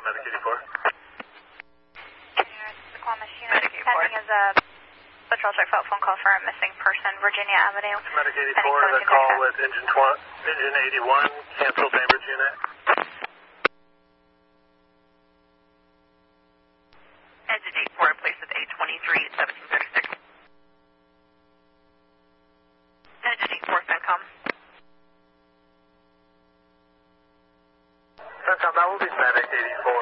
Medic 84. Squamish unit pending as a patrol check phone call for a missing person, Virginia Avenue. Medic 84, the call with engine 81, cancel Bainbridge unit. Engine 84 in place with 823 at 1736. Engine 84, CENTCOM. CENTCOM, that will be Medic 84.